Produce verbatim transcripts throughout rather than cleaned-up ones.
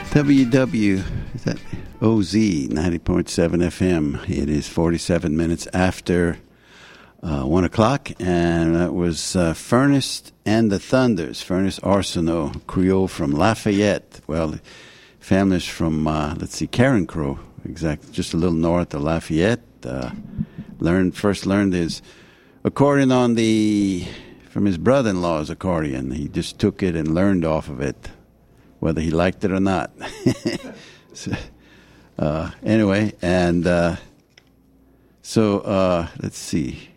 W W, is that O Z ninety point seven F M. It is forty-seven minutes after uh, one o'clock, and that was uh, Furnace and the Thunders. Furnace Arsenault, Creole from Lafayette. Well, family's from, uh, let's see, Carencro, exactly, just a little north of Lafayette. Uh, learned first learned his accordion on the from his brother-in-law's accordion. He just took it and learned off of it, whether he liked it or not. so, uh, anyway, and uh, so uh, let's see.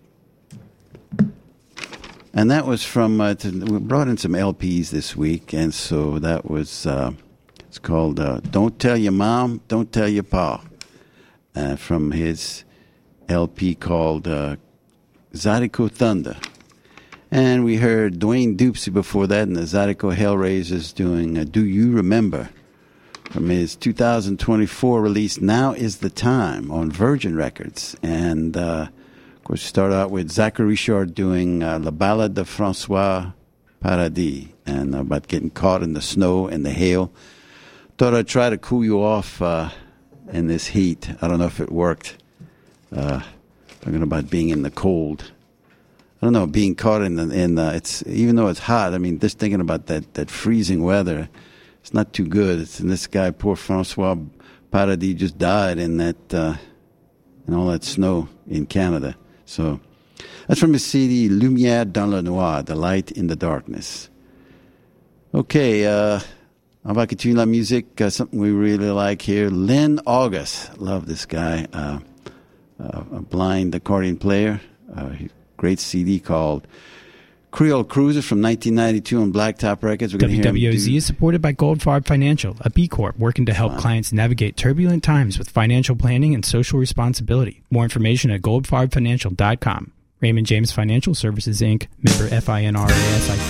And that was from, uh, to, we brought in some L Ps this week, and so that was, uh, it's called uh, Don't Tell Your Mom, Don't Tell Your Pa, uh, from his L P called uh, Zydeco Thunder. And we heard Dwayne Dupsy before that, and the Zydeco Hellraisers doing uh, Do You Remember, from his two thousand twenty-four release, Now Is the Time, on Virgin Records. And, uh, of course, start out with Zachary Richard doing uh, La Ballade de François Paradis, and uh, about getting caught in the snow and the hail. Thought I'd try to cool you off uh, in this heat. I don't know if it worked. Uh, talking about being in the cold. I don't know, being caught in the, in the, it's, even though it's hot, I mean, just thinking about that, that freezing weather, it's not too good. It's, and this guy, poor Francois Paradis, just died in that, uh, in all that snow in Canada. So, that's from his C D, Lumière dans le Noir, The Light in the Darkness. Okay, uh, on va continuer la musique, uh, something we really like here. Lynn August, love this guy, uh, uh, a blind accordion player, uh, he, great C D called Creole Cruiser from nineteen ninety-two on Blacktop Records. We're W W O Z is supported by Goldfarb Financial, a B Corp working to help wow. clients navigate turbulent times with financial planning and social responsibility. More information at goldfarb financial dot com. Raymond James Financial Services, Incorporated, member F I N R A S I C.